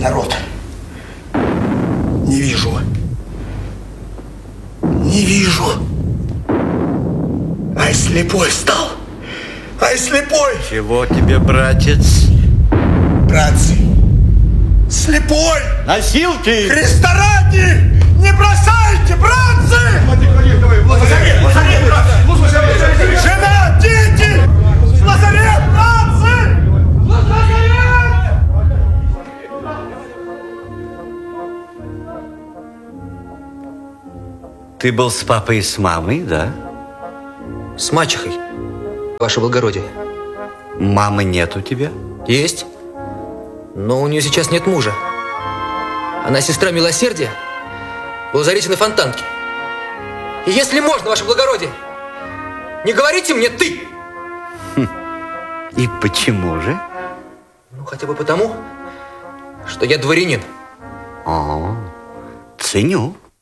народ. Не вижу. Не вижу. Ай, слепой стал. Ай, слепой. Чего тебе, братец? Братцы. Слепой. Носилки. Христа ради. Не бросайте, братцы. Жена, дети. Лазарет, братцы. Лазарет. Ты был с папой и с мамой, да? С мачехой, ваше благородие. Мамы нет у тебя? Есть. Но у нее сейчас нет мужа. Она сестра милосердия в лазарете на Фонтанке. И если можно, ваше благородие, не говорите мне «ты». И почему же? Ну, хотя бы потому, что я дворянин. О, ценю.